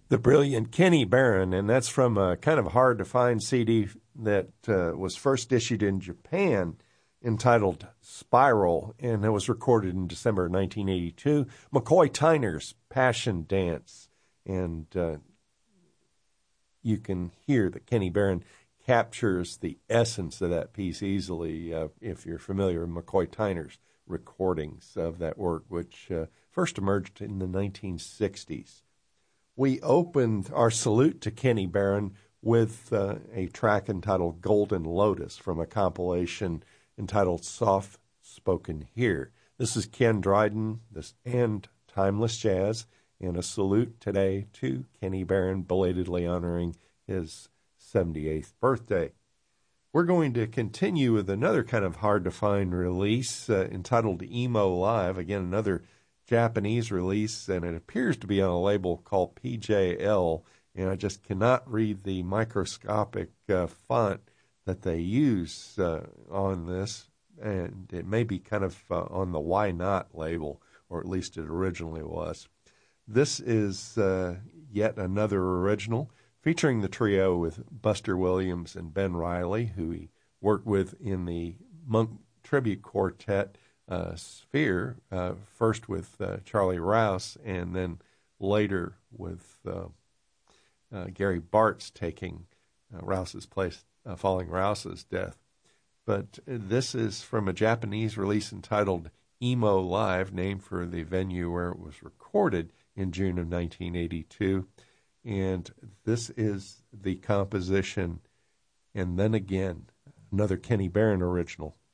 The brilliant Kenny Barron, and that's from a kind of hard-to-find CD that was first issued in Japan, entitled Spiral, and it was recorded in December 1982. McCoy Tyner's Passion Dance, and you can hear that Kenny Barron captures the essence of that piece easily if you're familiar with McCoy Tyner's recordings of that work, which first emerged in the 1960s. We opened our salute to Kenny Barron with a track entitled Golden Lotus from a compilation entitled Soft Spoken Here. This is Ken Dryden and Timeless Jazz, and a salute today to Kenny Barron, belatedly honoring his 78th birthday. We're going to continue with another kind of hard-to-find release entitled Emo Live, again, another Japanese release, and it appears to be on a label called PJL, and I just cannot read the microscopic font that they use on this, and it may be kind of on the Why Not label, or at least it originally was. This is yet another original, featuring the trio with Buster Williams and Ben Riley, who he worked with in the Monk Tribute Quartet sphere, first with Charlie Rouse, and then later with Gary Bartz taking Rouse's place following Rouse's death. But this is from a Japanese release entitled Emo Live, named for the venue where it was recorded in June of 1982. And this is the composition, And Then Again, another Kenny Barron original.